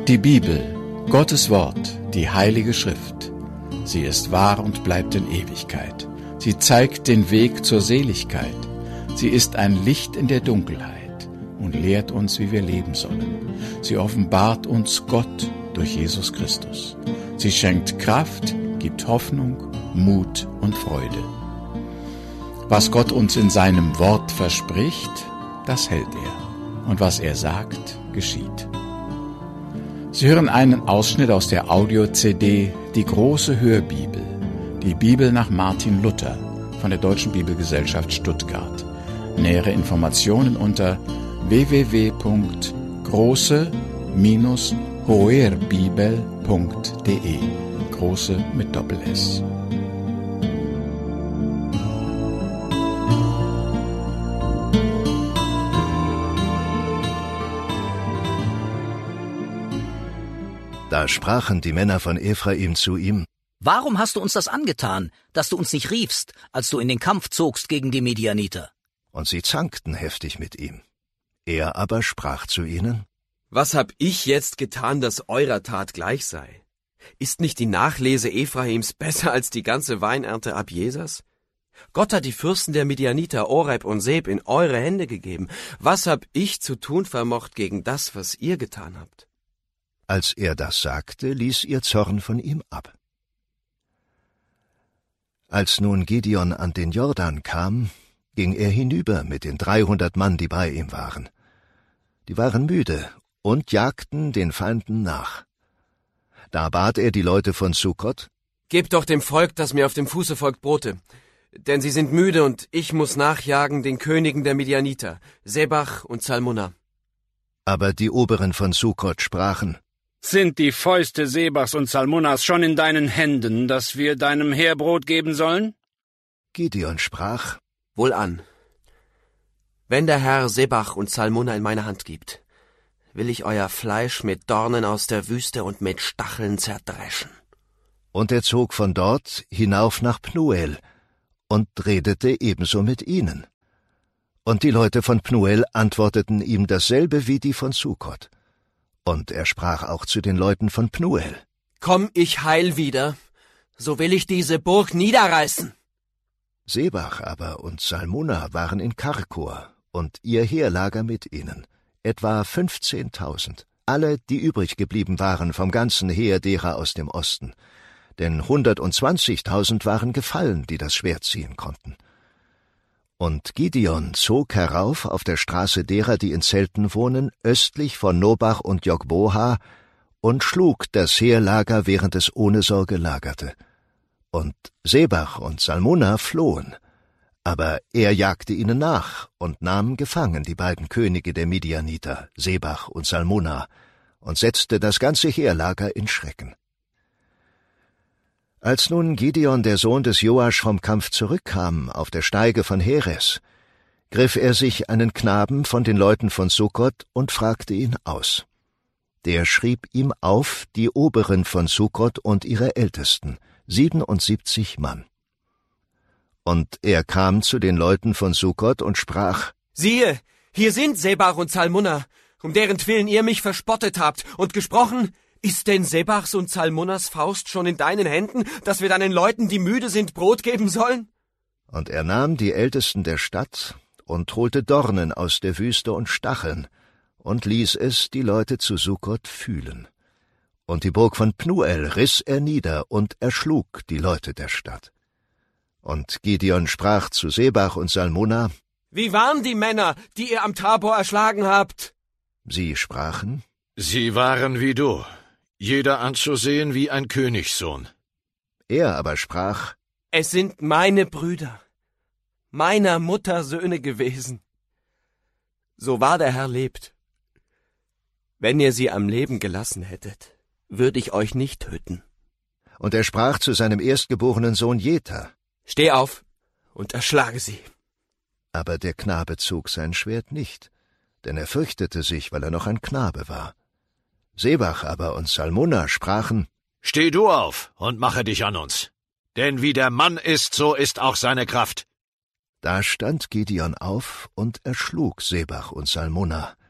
Die Bibel, Gottes Wort, die Heilige Schrift. Sie ist wahr und bleibt in Ewigkeit. Sie zeigt den Weg zur Seligkeit. Sie ist ein Licht in der Dunkelheit und lehrt uns, wie wir leben sollen. Sie offenbart uns Gott durch Jesus Christus. Sie schenkt Kraft, gibt Hoffnung, Mut und Freude. Was Gott uns in seinem Wort verspricht, das hält er. Und was er sagt, geschieht. Sie hören einen Ausschnitt aus der Audio-CD Die große Hörbibel, die Bibel nach Martin Luther von der Deutschen Bibelgesellschaft Stuttgart. Nähere Informationen unter www.große-hoerbibel.de. Große mit Doppel-S. Da sprachen die Männer von Ephraim zu ihm: Warum hast du uns das angetan, dass du uns nicht riefst, als du in den Kampf zogst gegen die Midianiter? Und sie zankten heftig mit ihm. Er aber sprach zu ihnen: Was hab ich jetzt getan, dass eurer Tat gleich sei? Ist nicht die Nachlese Ephraims besser als die ganze Weinernte Abjesers? Gott hat die Fürsten der Midianiter, Oreb und Seb, in eure Hände gegeben. Was hab ich zu tun vermocht gegen das, was ihr getan habt? Als er das sagte, ließ ihr Zorn von ihm ab. Als nun Gideon an den Jordan kam, ging er hinüber mit den 300 Mann, die bei ihm waren. Die waren müde und jagten den Feinden nach. Da bat er die Leute von Sukkot: Gebt doch dem Volk, das mir auf dem Fuße folgt, Brote. Denn sie sind müde und ich muss nachjagen den Königen der Midianiter, Sebach und Zalmunna. Aber die Oberen von Sukkot sprachen: Sind die Fäuste Sebachs und Zalmunnas schon in deinen Händen, dass wir deinem Heer Brot geben sollen? Gideon sprach: Wohlan. Wenn der Herr Sebach und Zalmunna in meine Hand gibt, will ich euer Fleisch mit Dornen aus der Wüste und mit Stacheln zerdreschen. Und er zog von dort hinauf nach Pnuel und redete ebenso mit ihnen. Und die Leute von Pnuel antworteten ihm dasselbe wie die von Sukkot. Und er sprach auch zu den Leuten von Pnuel: Komm ich heil wieder, so will ich diese Burg niederreißen. Sebach aber und Zalmunna waren in Karkor, und ihr Heerlager mit ihnen, etwa 15.000, alle, die übrig geblieben waren vom ganzen Heer derer aus dem Osten, denn 120.000 waren gefallen, die das Schwert ziehen konnten. Und Gideon zog herauf auf der Straße derer, die in Zelten wohnen, östlich von Nobach und Jogboha, und schlug das Heerlager, während es ohne Sorge lagerte. Und Sebach und Zalmunna flohen, aber er jagte ihnen nach und nahm gefangen die beiden Könige der Midianiter, Sebach und Zalmunna, und setzte das ganze Heerlager in Schrecken. Als nun Gideon, der Sohn des Joasch, vom Kampf zurückkam auf der Steige von Heres, griff er sich einen Knaben von den Leuten von Sukkot und fragte ihn aus. Der schrieb ihm auf die Oberen von Sukkot und ihre Ältesten, 77 Mann. Und er kam zu den Leuten von Sukkot und sprach: Siehe, hier sind Sebach und Zalmunna, um derentwillen ihr mich verspottet habt, und gesprochen: Ist denn Sebachs und Zalmunnas Faust schon in deinen Händen, dass wir deinen Leuten, die müde sind, Brot geben sollen? Und er nahm die Ältesten der Stadt und holte Dornen aus der Wüste und Stacheln und ließ es die Leute zu Sukkot fühlen. Und die Burg von Pnuel riss er nieder und erschlug die Leute der Stadt. Und Gideon sprach zu Sebach und Zalmunna: Wie waren die Männer, die ihr am Tabor erschlagen habt? Sie sprachen: Sie waren wie du, jeder anzusehen wie ein Königssohn. Er aber sprach: Es sind meine Brüder, meiner Mutter Söhne gewesen. So wahr der Herr lebt. Wenn ihr sie am Leben gelassen hättet, würde ich euch nicht töten. Und er sprach zu seinem erstgeborenen Sohn Jether: Steh auf und erschlage sie. Aber der Knabe zog sein Schwert nicht, denn er fürchtete sich, weil er noch ein Knabe war. Sebach aber und Zalmunna sprachen: Steh du auf und mache dich an uns, denn wie der Mann ist, so ist auch seine Kraft. Da stand Gideon auf und erschlug Sebach und Zalmunna,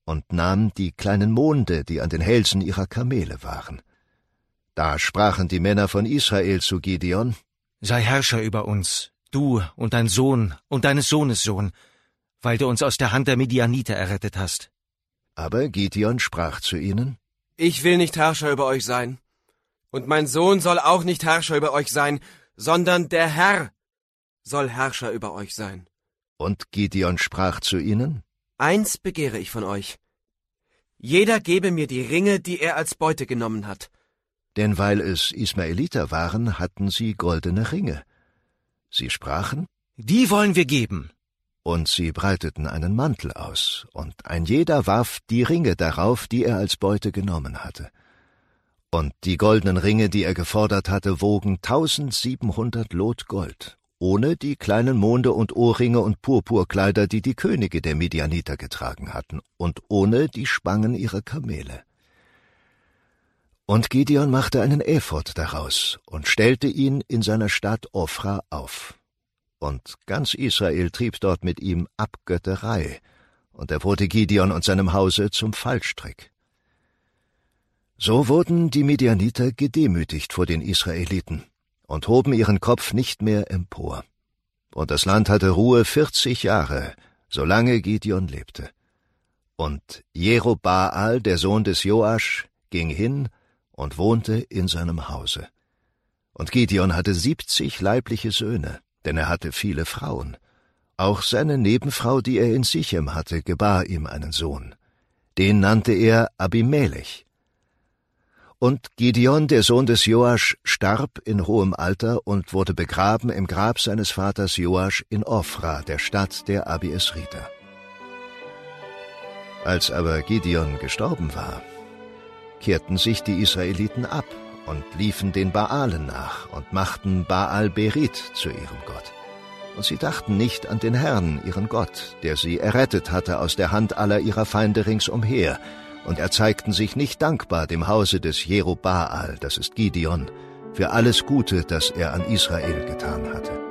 und nahm die kleinen Monde, die an den Hälsen ihrer Kamele waren. Da sprachen die Männer von Israel zu Gideon: Sei Herrscher über uns, du und dein Sohn und deines Sohnes Sohn, weil du uns aus der Hand der Midianiter errettet hast. Aber Gideon sprach zu ihnen: Ich will nicht Herrscher über euch sein, und mein Sohn soll auch nicht Herrscher über euch sein, sondern der Herr soll Herrscher über euch sein. Und Gideon sprach zu ihnen: Eins begehre ich von euch. Jeder gebe mir die Ringe, die er als Beute genommen hat. Denn weil es Ismaeliter waren, hatten sie goldene Ringe. Sie sprachen: Die wollen wir geben. Und sie breiteten einen Mantel aus, und ein jeder warf die Ringe darauf, die er als Beute genommen hatte. Und die goldenen Ringe, die er gefordert hatte, wogen 1700 Lot Gold, ohne die kleinen Monde und Ohrringe und Purpurkleider, die die Könige der Midianiter getragen hatten, und ohne die Spangen ihrer Kamele. Und Gideon machte einen Ephod daraus und stellte ihn in seiner Stadt Ophra auf. Und ganz Israel trieb dort mit ihm Abgötterei, und er wurde Gideon und seinem Hause zum Fallstrick. So wurden die Midianiter gedemütigt vor den Israeliten und hoben ihren Kopf nicht mehr empor. Und das Land hatte Ruhe 40 Jahre, solange Gideon lebte. Und Jerubbaal, der Sohn des Joasch, ging hin und wohnte in seinem Hause. Und Gideon hatte 70 leibliche Söhne, denn er hatte viele Frauen. Auch seine Nebenfrau, die er in Sichem hatte, gebar ihm einen Sohn. Den nannte er Abimelech. Und Gideon, der Sohn des Joasch, starb in hohem Alter und wurde begraben im Grab seines Vaters Joasch in Ophra, der Stadt der Abiesriter. Als aber Gideon gestorben war, kehrten sich die Israeliten ab und liefen den Baalen nach und machten Baal-Berit zu ihrem Gott. Und sie dachten nicht an den Herrn, ihren Gott, der sie errettet hatte aus der Hand aller ihrer Feinde ringsumher, und erzeigten sich nicht dankbar dem Hause des Jerubbaal, das ist Gideon, für alles Gute, das er an Israel getan hatte.